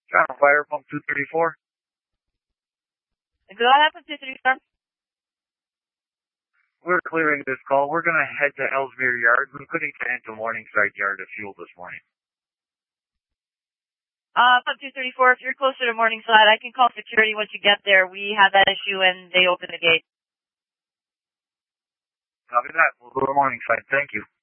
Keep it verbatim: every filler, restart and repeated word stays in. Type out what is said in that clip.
John, fire pump two thirty-four. Go ahead, pump two thirty-four. We're clearing this call. We're going to head to Ellesmere Yard. We couldn't get into Morningside Yard to fuel this morning. Uh, pump two thirty-four, if you're closer to Morningside, I can call security once you get there. We have that issue and they open the gate. Copy that. We'll go to Morningside. Thank you.